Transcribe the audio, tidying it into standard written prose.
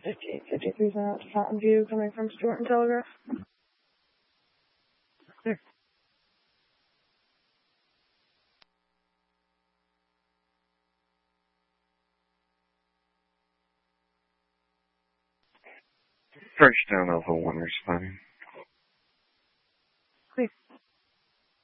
5853 out to Fountain View, coming from Stuart and Telegraph. There. First down Alpha 1 responding.